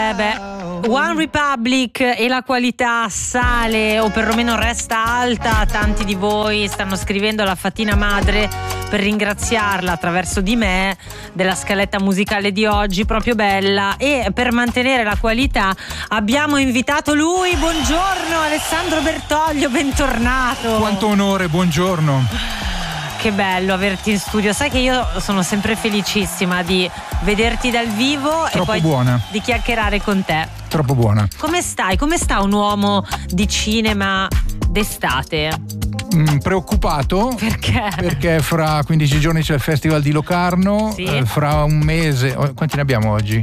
One Republic e la qualità sale o perlomeno resta alta. Tanti di voi stanno scrivendo alla Fatina Madre per ringraziarla attraverso di me della scaletta musicale di oggi, proprio bella. E per mantenere la qualità abbiamo invitato lui. Buongiorno Alessandro Bertoglio, bentornato. Quanto onore, buongiorno. Che bello averti in studio. Sai che io sono sempre felicissima di vederti dal vivo. Troppo e poi buona. Di chiacchierare con te. Troppo buona. Come stai? Come sta un uomo di cinema d'estate? Preoccupato. Perché? Perché fra 15 giorni c'è il Festival di Locarno. Sì. Fra un mese, quanti ne abbiamo oggi?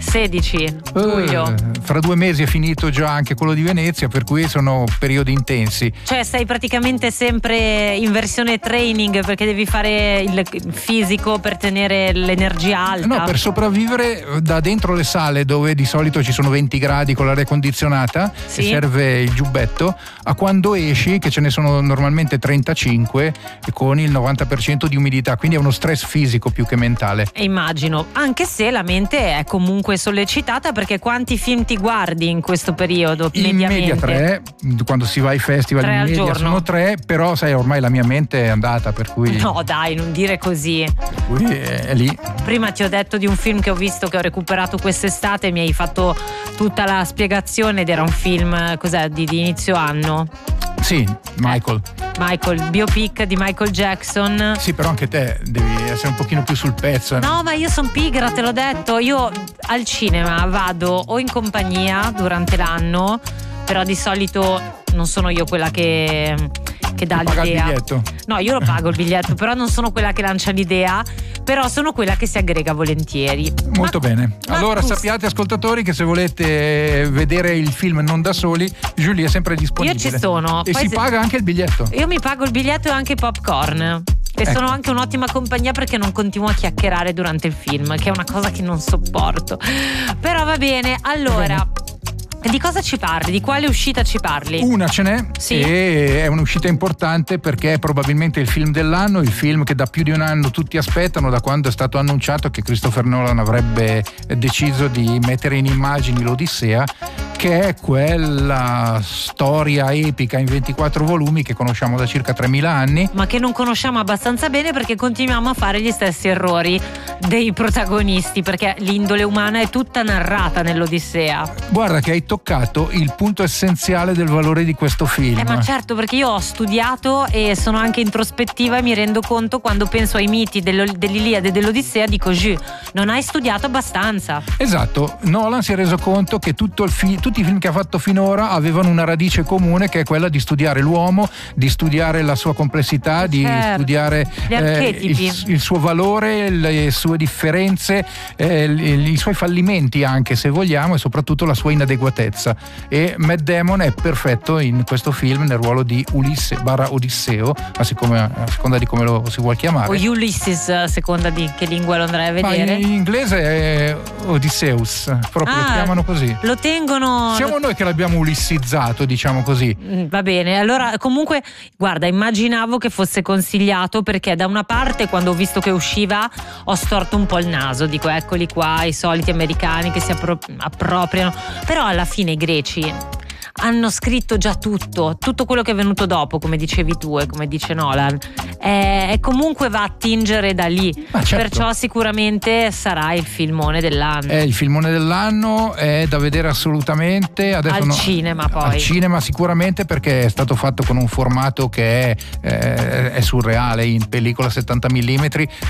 16 luglio. Fra 2 mesi è finito già anche quello di Venezia, per cui sono periodi intensi. Cioè sei praticamente sempre in versione training, perché devi fare il fisico per tenere l'energia alta. No, per sopravvivere da dentro le sale dove di solito ci sono 20 gradi con l'aria condizionata, sì, e serve il giubbetto, a quando esci, che ce ne sono normalmente 35 e con il 90% di umidità, quindi è uno stress fisico più che mentale. E immagino, anche se la mente è comunque sollecitata, perché quanti film ti guardi in questo periodo? In media 3, quando si va ai festival 3 in al media giorno. sono 3, però sai ormai la mia mente è andata, per cui... No dai, non dire così. Per cui è lì. Prima ti ho detto di un film che ho visto, che ho recuperato quest'estate, mi hai fatto tutta la spiegazione ed era un film, cos'è, di inizio anno? Sì, Michael, biopic di Michael Jackson. Sì, però anche te devi essere un pochino più sul pezzo. No, ma io sono pigra, te l'ho detto. Io al cinema vado o in compagnia durante l'anno, però di solito non sono io quella che dà paga l'idea. il biglietto. No, io lo pago il biglietto, però non sono quella che lancia l'idea, però sono quella che si aggrega volentieri. Molto bene. ma Allora tu- sappiate, ascoltatori, che se volete vedere il film non da soli, Giulia è sempre disponibile. Io ci sono. E Poi si se- paga anche il biglietto. Io mi pago il biglietto e anche i popcorn. E Ecco. sono anche un'ottima compagnia, perché non continuo a chiacchierare durante il film, che è una cosa che non sopporto. Però va bene, allora. Di cosa ci parli? Di quale uscita ci parli? Una ce n'è, Sì. e è un'uscita importante perché è probabilmente il film dell'anno, il film che da più di un anno tutti aspettano, da quando è stato annunciato che Christopher Nolan avrebbe deciso di mettere in immagini l'Odissea, che è quella storia epica in 24 volumi che conosciamo da circa 3000 anni. Ma che non conosciamo abbastanza bene, perché continuiamo a fare gli stessi errori dei protagonisti, perché l'indole umana è tutta narrata nell'Odissea. Guarda che hai toccato il punto essenziale del valore di questo film. Ma certo, perché io ho studiato e sono anche introspettiva e mi rendo conto, quando penso ai miti dell'Iliade e dell'Odissea, dico non hai studiato abbastanza. Esatto, Nolan si è reso conto che tutti i film che ha fatto finora avevano una radice comune, che è quella di studiare l'uomo, di studiare la sua complessità, di studiare gli archetipi, il suo valore, le sue differenze, i suoi fallimenti anche, se vogliamo, e soprattutto la sua inadeguatezza. E Matt Damon è perfetto in questo film nel ruolo di Ulisse / Odisseo, a seconda di come lo si vuol chiamare, o Ulysses, a seconda di che lingua lo andrai a vedere. ma in inglese è Odysseus, proprio lo chiamano così. Lo tengono. Siamo noi che l'abbiamo ulissizzato, diciamo così. Va bene, allora comunque guarda, immaginavo che fosse consigliato, perché da una parte, quando ho visto che usciva, ho storto un po' il naso, dico eccoli qua i soliti americani che si appropriano, però alla fine i greci hanno scritto già tutto quello che è venuto dopo, come dicevi tu e come dice Nolan, e comunque va a attingere da lì. Certo. Perciò sicuramente sarà il filmone dell'anno. È il filmone dell'anno, è da vedere assolutamente. Adesso cinema, poi al cinema sicuramente, perché è stato fatto con un formato che è surreale. In pellicola 70 mm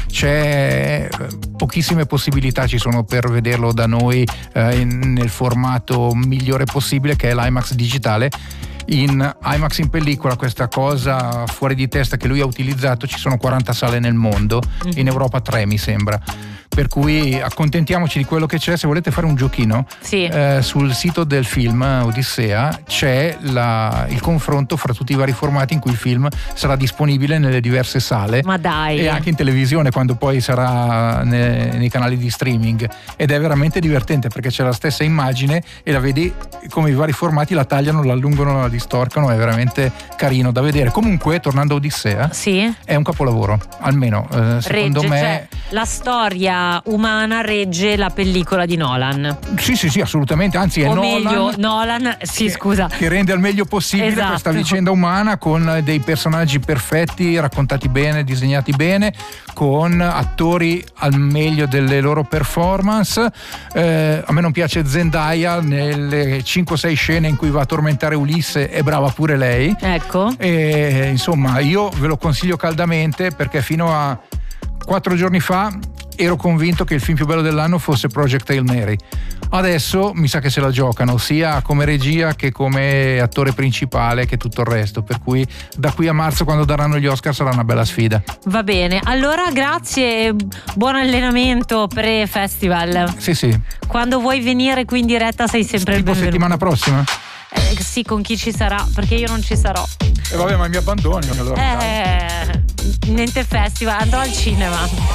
c'è pochissime possibilità ci sono per vederlo da noi nel formato migliore possibile, che è l'IMAX digitale. In IMAX in pellicola, questa cosa fuori di testa che lui ha utilizzato, ci sono 40 sale nel mondo, in Europa 3 mi sembra. Per cui accontentiamoci di quello che c'è. Se volete fare un giochino, sì, sul sito del film Odissea c'è il confronto fra tutti i vari formati in cui il film sarà disponibile nelle diverse sale. Ma dai! E anche in televisione, quando poi sarà nei canali di streaming. Ed è veramente divertente, perché c'è la stessa immagine e la vedi come i vari formati la tagliano, la allungano, la distorcono. È veramente carino da vedere. Comunque, tornando a Odissea, sì, è un capolavoro, almeno secondo regge, me. cioè, la storia fisica umana regge la pellicola di Nolan. Sì, assolutamente, anzi è o Nolan, meglio, Nolan, scusa, che rende al meglio possibile esatto, questa vicenda umana, con dei personaggi perfetti, raccontati bene, disegnati bene, con attori al meglio delle loro performance. A me non piace Zendaya, nelle 5-6 scene in cui va a tormentare Ulisse è brava pure lei, ecco, e insomma io ve lo consiglio caldamente, perché fino a 4 giorni fa ero convinto che il film più bello dell'anno fosse Project Hail Mary. Adesso mi sa che se la giocano sia come regia che come attore principale che tutto il resto, per cui da qui a marzo, quando daranno gli Oscar, sarà una bella sfida. va bene, allora grazie e buon allenamento pre-festival. Sì. Quando vuoi venire qui in diretta sei sempre il Tipo benvenuto. settimana prossima? Sì, con chi ci sarà, perché io non ci sarò. E vabbè, ma mi abbandoni allora. Niente festival, andrò al cinema.